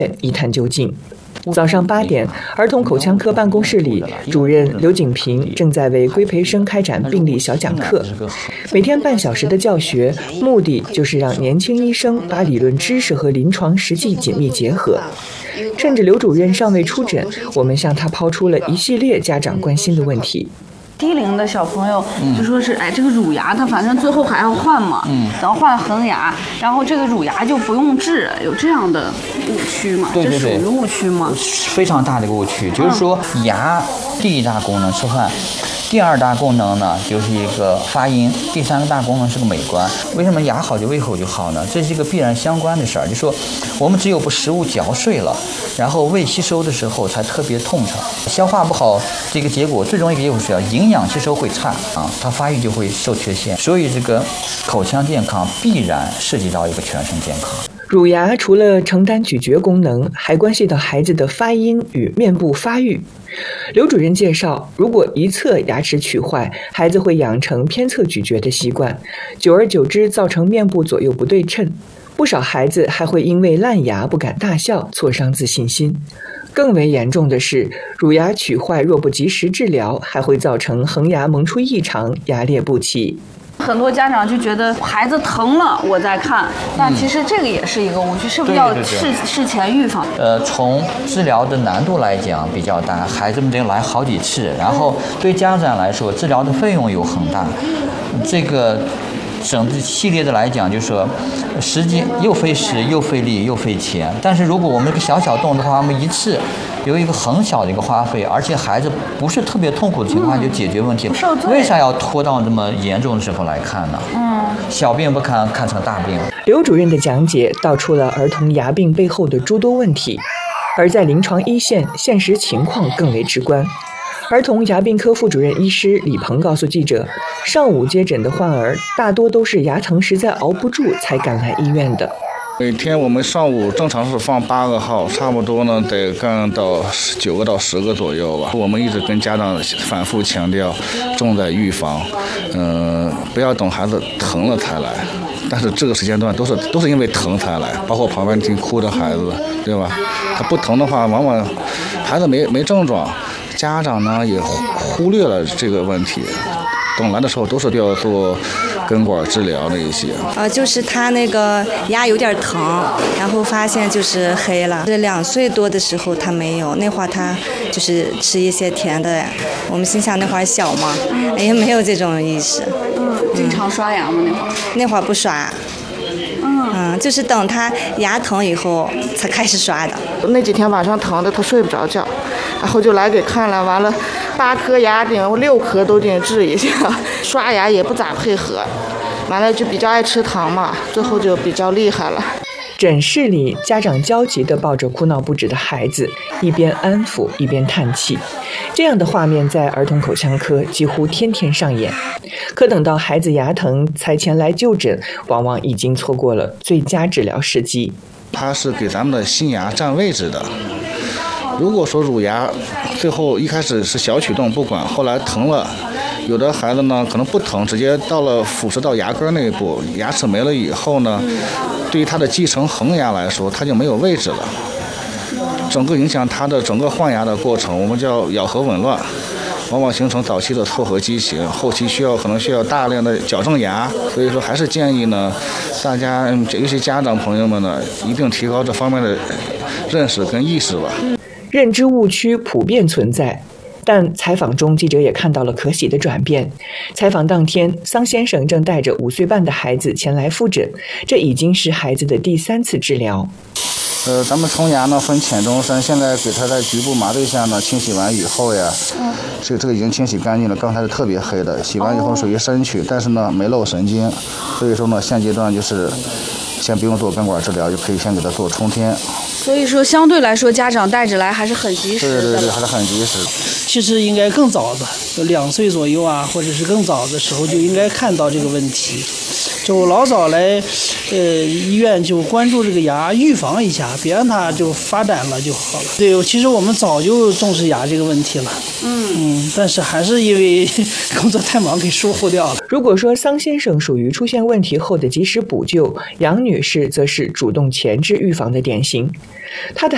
一探究竟。早上8点，儿童口腔科办公室里，主任刘景平正在为规培生开展病例小讲课。每天半小时的教学，目的就是让年轻医生把理论知识和临床实际紧密结合。趁着刘主任尚未出诊，我们向他抛出了一系列家长关心的问题。 低龄的小朋友就说是，这个乳牙他反正最后还要换嘛，等换恒牙，然后这个乳牙就不用治，有这样的误区吗？ 对， 这属于误区吗？ 非常大的一个误区，就是说牙第一大功能吃饭，第二大功能呢就是一个发音，第三个大功能是个美观。为什么牙好就胃口就好呢？这是一个必然相关的事儿。就说我们只有把食物嚼碎了，然后胃吸收的时候才特别通畅。消化不好，这个结果最终一个结果是营养吸收会差啊，它发育就会受缺陷。所以这个口腔健康必然涉及到一个全身健康。 乳牙除了承担咀嚼功能，还关系到孩子的发音与面部发育。刘主任介绍，如果一侧牙齿龋坏，孩子会养成偏侧咀嚼的习惯，久而久之造成面部左右不对称。不少孩子还会因为烂牙不敢大笑，挫伤自信心。更为严重的是，乳牙龋坏若不及时治疗，还会造成恒牙萌出异常，牙列不齐。 很多家长就觉得孩子疼了我再看，但其实这个也是一个误区，是不是要事前预防？ 从治疗的难度来讲比较大，孩子们得来好几次，然后对家长来说，治疗的费用有很大。这个整个系列的来讲，就是说时间又费时又费力又费钱。但是如果我们这个小洞的话，我们一次有一个很小的一个花费，而且孩子不是特别痛苦的情况下就解决问题，为啥要拖到这么严重的时候来看呢？小病不看，看成大病。 刘主任的讲解道出了儿童牙病背后的诸多问题，而在临床一线，现实情况更为直观。儿童牙病科副主任医师李鹏告诉记者，上午接诊的患儿大多都是牙疼实在熬不住才赶来医院的。 每天我们上午正常是放8个号，差不多呢得干到9个到10个左右吧。我们一直跟家长反复强调，重在预防，不要等孩子疼了才来。但是这个时间段都是因为疼才来，包括旁边听哭的孩子，对吧？他不疼的话，往往孩子没症状，家长呢也忽略了这个问题。等来的时候都是要做根管治疗的一些。 就是他那个牙有点疼，然后发现就是黑了。这2岁多的时候他没有，那会儿他就是吃一些甜的，我们心想那会儿小嘛，也没有这种意识。 经常刷牙吗？ 那会儿不刷。就是等他牙疼以后才开始刷的。 那几天晚上疼的他睡不着觉，然后就来给看了，完了8颗牙顶6颗都得治一下，刷牙也不咋配合，完了就比较爱吃糖嘛，最后就比较厉害了。 诊室里，家长焦急地抱着哭闹不止的孩子，一边安抚一边叹气。这样的画面在儿童口腔科几乎天天上演。可等到孩子牙疼才前来就诊，往往已经错过了最佳治疗时机。 它是给咱们的新牙占位置的。如果说乳牙最后一开始是小龋洞不管，后来疼了，有的孩子呢可能不疼，直接到了腐蚀到牙根那一步，牙齿没了以后呢，对于它的继承恒牙来说，它就没有位置了，整个影响它的整个换牙的过程，我们叫咬合紊乱，往往形成早期的错颌畸形，后期可能需要大量的矫正牙。所以说还是建议呢，大家尤其家长朋友们呢，一定提高这方面的认识跟意识吧。 认知误区普遍存在，但采访中记者也看到了可喜的转变。采访当天，桑先生正带着5岁半的孩子前来复诊，这已经是孩子的第3次治疗。 咱们虫牙呢分浅中深，现在给他在局部麻醉下呢清洗完以后呀，这个已经清洗干净了，刚才是特别黑的，洗完以后属于深龋，但是呢没漏神经，所以说呢现阶段就是先不用做根管治疗，就可以先给他做冲天。 所以说相对来说家长带着来还是很及时的。 对，还是很及时。 其实应该更早的，就2岁左右啊，或者是更早的时候就应该看到这个问题，就老早来医院就关注这个牙，预防一下，别让它就发展了就好了。对，其实我们早就重视牙这个问题了，但是还是因为工作太忙给疏忽掉了。 如果说桑先生属于出现问题后的及时补救，杨女士则是主动前置预防的典型。她的